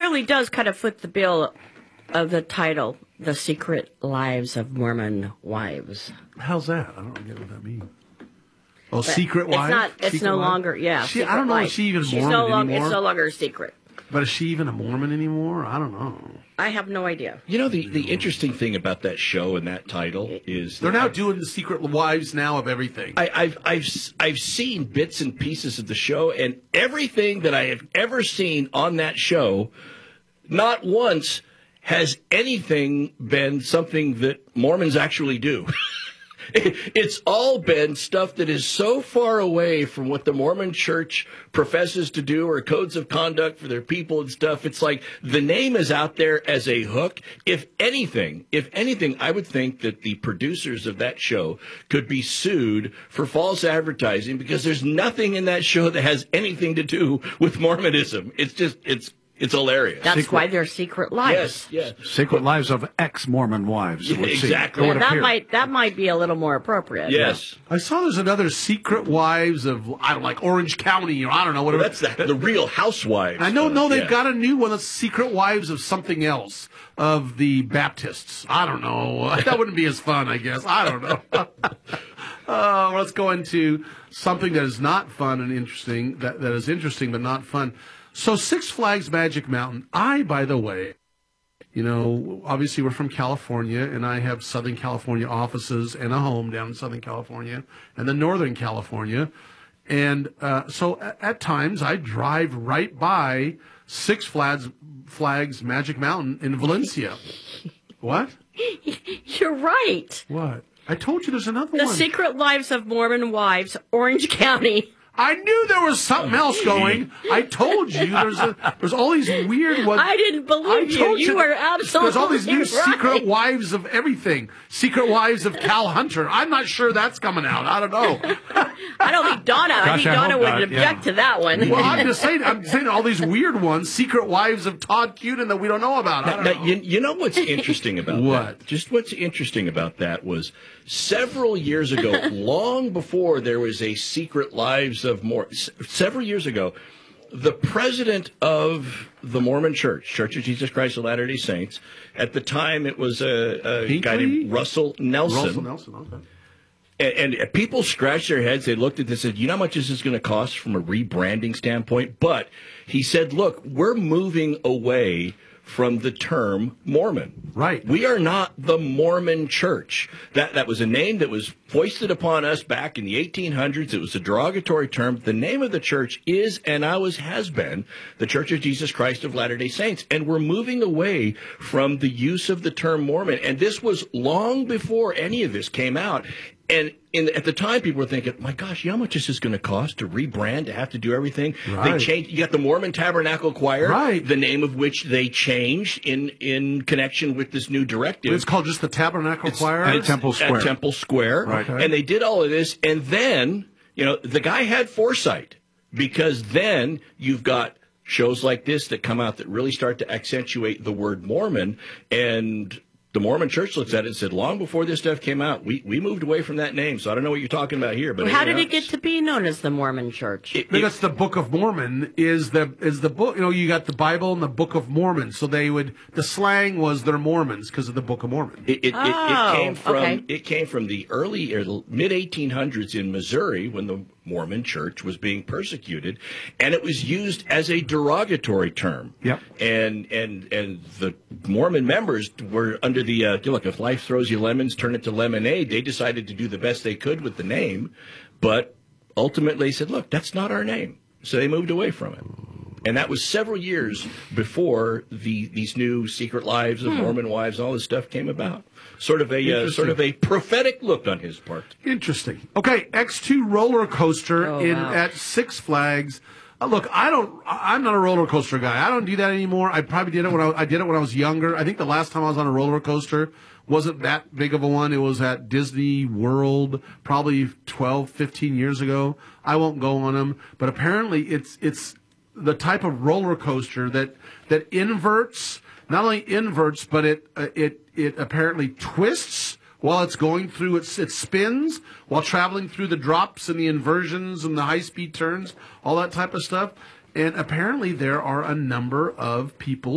really does kind of foot the bill of the title, The Secret Lives of Mormon Wives. How's that? I don't get what that means. Oh, secret wife? It's no longer, yeah. I don't know if she's even Mormon anymore. It's no longer a secret. But is she even a Mormon anymore? I don't know. I have no idea. You know, the interesting thing about that show and that title is they're now doing the secret wives now of everything. I've seen bits and pieces of the show, and everything that I have ever seen on that show, not once has anything been something that Mormons actually do. It's all been stuff that is so far away from what the Mormon Church professes to do or codes of conduct for their people and stuff. It's like the name is out there as a hook. If anything, I would think that the producers of that show could be sued for false advertising because there's nothing in that show that has anything to do with Mormonism. It's hilarious. That's why they're secret lives. Yes. Secret lives of ex-Mormon wives. Yeah, exactly. Yeah, that might be a little more appropriate. Yes. I saw there's another secret wives of, I don't like Orange County or I don't know whatever. Well, that's the Real Housewives. I know. No, they've got a new one that's Secret Wives of something else of the Baptists. I don't know. That wouldn't be as fun, I guess. I don't know. Let's go into something that is not fun and interesting. That is interesting but not fun. So Six Flags Magic Mountain, by the way, obviously we're from California, and I have Southern California offices and a home down in Southern California and then Northern California. And so at times I drive right by Six Flags Magic Mountain in Valencia. What? You're right. What? I told you there's another one. The Secret Lives of Mormon Wives, Orange County. I knew there was something else going. I told you there's all these weird ones. I didn't believe you. You were absolutely There's all these new right. secret wives of everything. Secret wives of Cal Hunter. I'm not sure that's coming out. I don't know. I don't think Donna. I think Donna would object to that one. Well, I'm saying all these weird ones. Secret wives of Todd Cunin that we don't know about. I don't know. You know what's interesting about what? That? Just what's interesting about that was several years ago, long before there was a Secret Lives of several years ago, the president of the Mormon Church of Jesus Christ of Latter-day Saints, at the time it was a guy named Russell Nelson. Russell Nelson, okay. And people scratched their heads. They looked at this and said, you know how much this is going to cost from a rebranding standpoint? But he said, look, we're moving away from the term Mormon. Right. We are not the Mormon Church. That was a name that was foisted upon us back in the 1800s. It was a derogatory term. The name of the church is and always has been the Church of Jesus Christ of Latter-day Saints. And we're moving away from the use of the term Mormon. And this was long before any of this came out. And at the time, people were thinking, my gosh, you know how much this is going to cost to rebrand, to have to do everything? Right. They changed. You got the Mormon Tabernacle Choir, right, the name of which they changed in connection with this new directive. It's called just the Tabernacle Choir? At Temple Square. At Temple Square. Right. Okay. And they did all of this. And then, the guy had foresight, because then you've got shows like this that come out that really start to accentuate the word Mormon. And the Mormon Church looks at it and said, long before this stuff came out, we moved away from that name. So I don't know what you're talking about here. But how did it get to be known as the Mormon Church? That's the Book of Mormon is the book. You got the Bible and the Book of Mormon. So the slang was they're Mormons because of the Book of Mormon. It came from the early or mid 1800s in Missouri when the Mormon Church was being persecuted, and it was used as a derogatory term. Yep. And the Mormon members were under the look, if life throws you lemons, turn it to lemonade. They decided to do the best they could with the name, but ultimately said, look, that's not our name. So they moved away from it. And that was several years before these new Secret Lives of Mormon Wives, all this stuff came about. Sort of a prophetic look on his part. Interesting. Okay, X2 roller coaster at Six Flags. Look, I'm not a roller coaster guy. I don't do that anymore. I probably did it when I was younger. I think the last time I was on a roller coaster wasn't that big of a one. It was at Disney World probably 12, 15 years ago. I won't go on them, but apparently it's the type of roller coaster that inverts, not only inverts, but it apparently twists while it's going through it spins while traveling through the drops and the inversions and the high-speed turns, all that type of stuff. And apparently there are a number of people